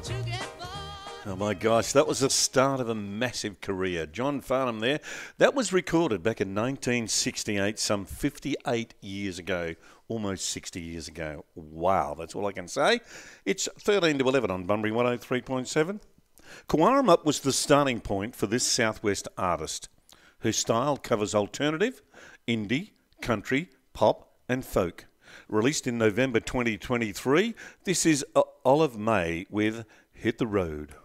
Oh my gosh, that was the start of a massive career. John Farnham there. That was recorded back in 1968, some 58 years ago, almost 60 years ago. Wow, that's all I can say. It's 13 to 11 on Bunbury 103.7. Kawarramap was the starting point for this Southwest artist. Her style covers alternative, indie, country, pop and folk. Released in November 2023, this is Olive May with Hit the Road.